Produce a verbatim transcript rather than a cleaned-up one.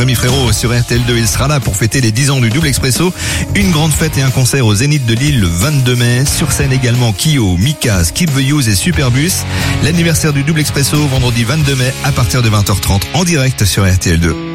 Rémi Frérot sur R T L deux. Il sera là pour fêter les dix ans du Double Expresso. Une grande fête et un concert au Zénith de Lille le vingt-deux mai. Sur scène également Kyo, Mika, Skip the Use et Superbus. L'anniversaire du Double Expresso vendredi vingt-deux mai à partir de vingt heures trente en direct sur R T L deux.